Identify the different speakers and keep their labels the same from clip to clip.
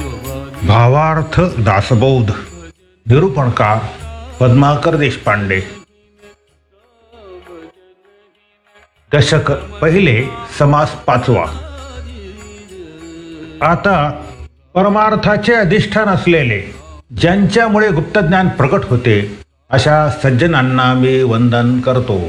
Speaker 1: भावार्थ दासबोध. निरूपणकार पद्माकर देशपांडे. दशक पहिले, समास पाचवा. आता परमार्थाचे अधिष्ठान असलेले, ज्यांच्यामुळे गुप्तज्ञान प्रकट होते, अशा सज्जनांना मी वंदन करतो.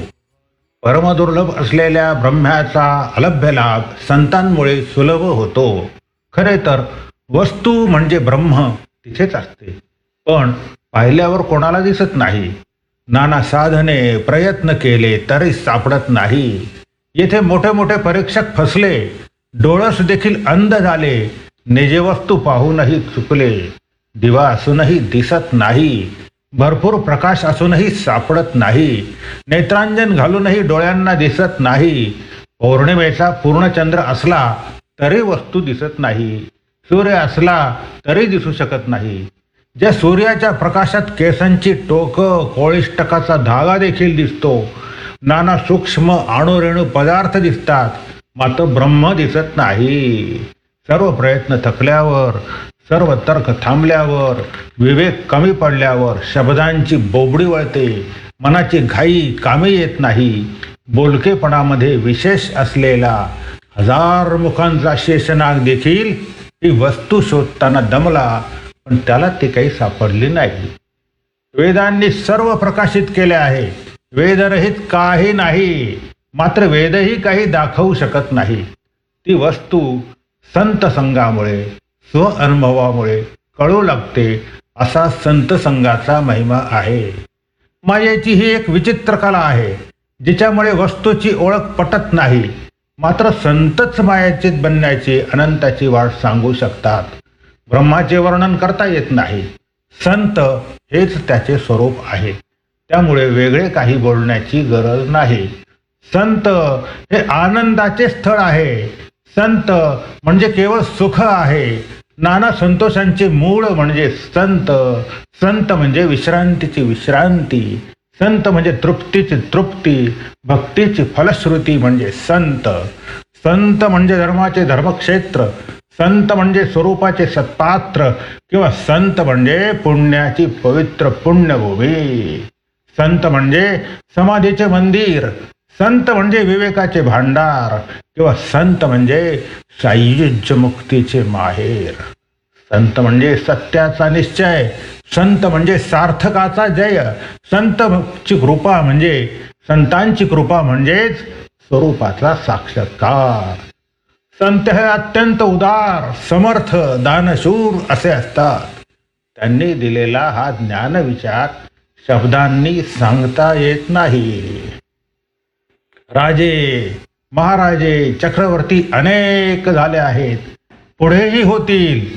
Speaker 1: परमदुर्लभ असलेल्या ब्रह्म्याचा अलभ्य लाभ संतांमुळे सुलभ होतो. खरे तर वस्तू म्हणजे ब्रह्म तिथेच असते, पण पाहिल्यावर कोणाला दिसत नाही. नाना साधने प्रयत्न केले तरी सापडत नाही. येथे मोठे मोठे परीक्षक फसले, डोळस देखील अंध झाले. निजे वस्तू पाहूनही चुकले. दिवा असूनही दिसत नाही. भरपूर प्रकाश असूनही सापडत नाही. नेत्रांजन घालूनही डोळ्यांना दिसत नाही. पौर्णिमेचा पूर्णचंद्र असला तरी वस्तू दिसत नाही. सूर्य असला तरी दिसू शकत नाही. ज्या सूर्याच्या प्रकाशात केसांची टोकं, कोळिष्टकाचा धागा देखील दिसतो. नाना सूक्ष्म अणुरेणू पदार्थ दिसतात, मात्र ब्रह्म दिसत नाही. सर्व प्रयत्न थकल्यावर, सर्व तर्क थांबल्यावर, विवेक कमी पडल्यावर शब्दांची बोबडी वळते. मनाची घाई कामी येत नाही. बोलकेपणामध्ये विशेष असलेला हजार मुखांचा शेषनाग देखील ही वस्तू शोधताना दमला, पण त्याला ती काही सापडली नाही. वेदांनी सर्व प्रकाशित केले आहे. वेदरहित काही नाही, मात्र वेदही काही दाखवू शकत नाही. ती वस्तू संत संगामुळे, स्वअनुभवामुळे कळू लागते, असा संत संघाचा महिमा आहे. मायेची ही एक विचित्र कला आहे, जिच्यामुळे वस्तूची ओळख पटत नाही, मात्र संतच मायाचित बनण्याची अनंताची वाट सांगू शकतात. ब्रह्माचे वर्णन करता येत नाही. संत हेच त्याचे स्वरूप आहे, त्यामुळे वेगळे काही बोलण्याची गरज नाही. संत हे आनंदाचे स्थळ आहे. संत म्हणजे केवळ सुख आहे. नाना संतोषांचे मूळ म्हणजे संत. संत म्हणजे विश्रांतीची विश्रांती. संत म्हणजे तृप्तीची तृप्ती. भक्तीची फलश्रुती म्हणजे संत. संत म्हणजे धर्माचे धर्मक्षेत्र. संत म्हणजे स्वरूपाचे सत्पात्र, किंवा संत म्हणजे पुण्याची पवित्र पुण्यभूमी. संत म्हणजे समाधीचे मंदिर. संत म्हणजे विवेकाचे भांडार, किंवा संत म्हणजे सायुज्य मुक्तीचे माहेर. संत म्हणजे सत्याचा निश्चय. संत म्हणजे सार्थकाचा जय. संतांची कृपा म्हणजेच स्वरूपाचा साक्षात्कार. संत हे अत्यंत उदार, समर्थ, दानशूर असे असतात. त्यांनी दिलेला हा ज्ञानविचार शब्दांनी सांगता येत नाही. राजे, महाराजे, चक्रवर्ती अनेक झाले आहेत, पुढेही होतील.